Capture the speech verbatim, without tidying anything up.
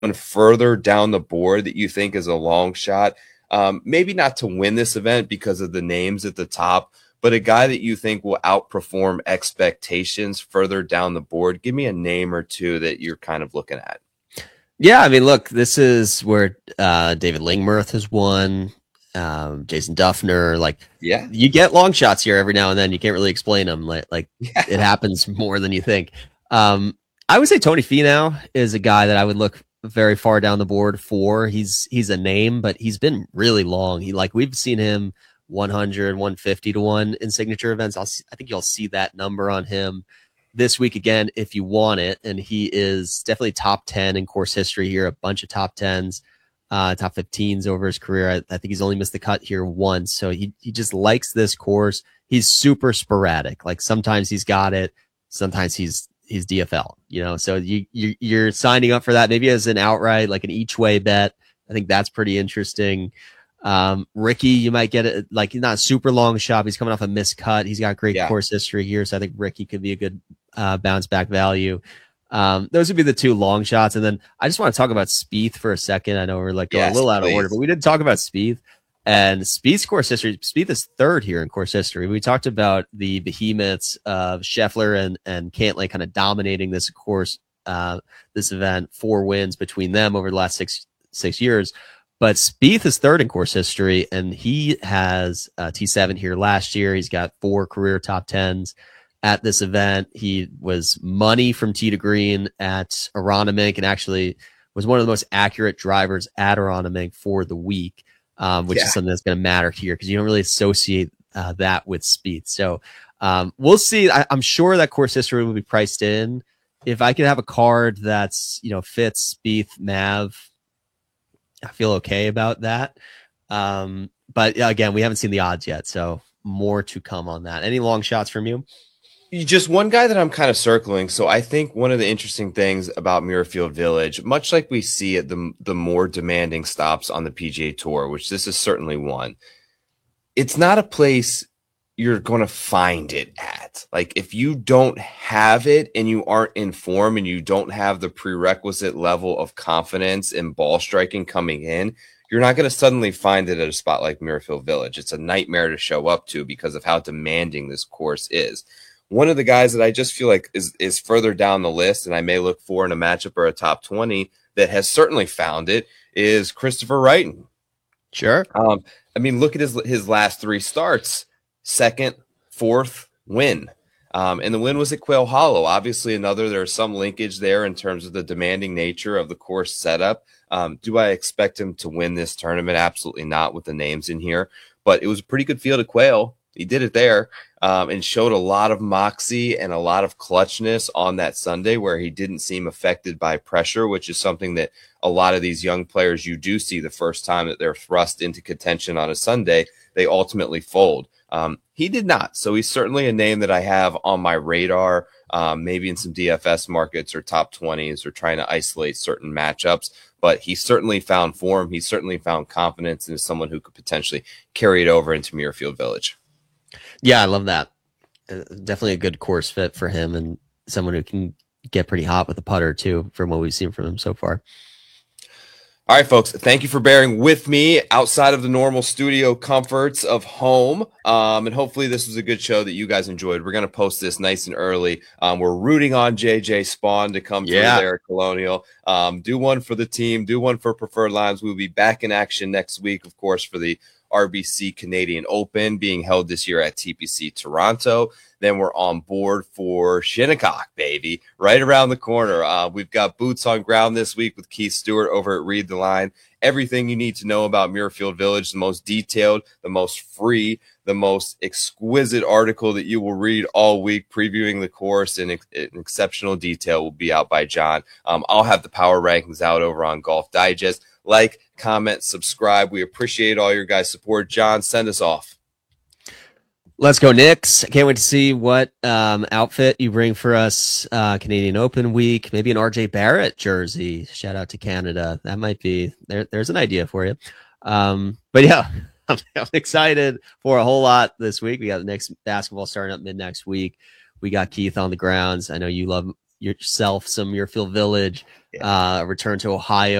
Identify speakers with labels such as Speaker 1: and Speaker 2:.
Speaker 1: further down the board that you think is a long shot? Um, maybe not to win this event because of the names at the top, but a guy that you think will outperform expectations further down the board. Give me a name or two that you're kind of looking at.
Speaker 2: Yeah, I mean, look, this is where uh, David Lingmerth has won, um, Jason Duffner. Like,
Speaker 1: Yeah.
Speaker 2: you get long shots here every now and then. You can't really explain them. Like, like
Speaker 1: Yeah.
Speaker 2: it happens more than you think. Um, I would say Tony Finau is a guy that I would look very far down the board for. He's he's a name, but he's been really long. He like we've seen him one hundred, one fifty to one in signature events. I'll see, I think you'll see that number on him this week again if you want it. And he is definitely top ten in course history here, a bunch of top tens, uh, top fifteens over his career. I, I think he's only missed the cut here once. So he, he just likes this course. He's super sporadic. Like sometimes he's got it, sometimes he's he's D F L, you know, so you, you you're signing up for that maybe as an outright, like an each way bet. I think that's pretty interesting. Um, Ricky, you might get it like not a super long shot. He's coming off a missed cut. He's got great yeah. course history here, so I think Ricky could be a good uh, bounce back value. Um, those would be the two long shots, and then I just want to talk about Spieth for a second. I know we're like going yes, a little out please. of order, but we didn't talk about Spieth. And Spieth's course history, Spieth is third here in course history. We talked about the behemoths of Scheffler and, and Cantlay kind of dominating this course, uh, this event, four wins between them over the last six, six years. But Spieth is third in course history, and he has uh, T seven here last year. He's got four career top tens at this event. He was money from tee to green at Aronimink and actually was one of the most accurate drivers at Aronimink for the week. Um, which yeah. is something that's going to matter here because you don't really associate uh, that with Spieth. So um, we'll see. I, I'm sure that course history will be priced in. If I could have a card that's, you know, fits Spieth, Mav, I feel okay about that. Um, but again, we haven't seen the odds yet, so more to come on that. Any long shots from you?
Speaker 1: Just one guy that I'm kind of circling. So I think one of the interesting things about Muirfield Village, much like we see at the, the more demanding stops on the P G A Tour, which this is certainly one, it's not a place you're going to find it at. Like if you don't have it and you aren't in form and you don't have the prerequisite level of confidence in ball striking coming in, you're not going to suddenly find it at a spot like Muirfield Village. It's a nightmare to show up to because of how demanding this course is. One of the guys that I just feel like is, is further down the list, and I may look for in a matchup or a top twenty that has certainly found it, is Christopher Wrighton.
Speaker 2: Sure.
Speaker 1: Um, I mean, look at his his last three starts: second, fourth, win. Um, and the win was at Quail Hollow. Obviously, another there's some linkage there in terms of the demanding nature of the course setup. Um, do I expect him to win this tournament? Absolutely not with the names in here. But it was a pretty good field at Quail. He did it there um, and showed a lot of moxie and a lot of clutchness on that Sunday where he didn't seem affected by pressure, which is something that a lot of these young players you do see the first time that they're thrust into contention on a Sunday, they ultimately fold. Um, he did not. So he's certainly a name that I have on my radar, um, maybe in some D F S markets or top twenties or trying to isolate certain matchups. But he certainly found form. He certainly found confidence and is someone who could potentially carry it over into Muirfield Village.
Speaker 2: Yeah, I love that. Uh, definitely a good course fit for him and someone who can get pretty hot with a putter too, from what we've seen from him so far.
Speaker 1: All right, folks, thank you for bearing with me outside of the normal studio comforts of home. Um, and hopefully this was a good show that you guys enjoyed. We're going to post this nice and early. Um, we're rooting on J J Spawn to come
Speaker 2: yeah.
Speaker 1: through there at Colonial. Um, do one for the team. Do one for Preferred Lines. We'll be back in action next week, of course, for the R B C Canadian Open being held this year at T P C Toronto. Then we're on board for Shinnecock, baby, right around the corner. Uh, we've got boots on ground this week with Keith Stewart over at Read the Line. Everything you need to know about Muirfield Village, the most detailed, the most free, the most exquisite article that you will read all week previewing the course in, ex- in exceptional detail will be out by John. Um, I'll have the power rankings out over on Golf Digest. Like, comment, subscribe. We appreciate all your guys' support. John, send us off.
Speaker 2: Let's go, Knicks. I can't wait to see what um, outfit you bring for us uh, Canadian Open week. Maybe an R J Barrett jersey. Shout out to Canada. That might be, there. there's an idea for you. Um, but yeah, I'm, I'm excited for a whole lot this week. We got the next basketball starting up mid next week. We got Keith on the grounds. I know you love yourself some Muirfield Village,
Speaker 1: Yeah.
Speaker 2: uh, return to Ohio.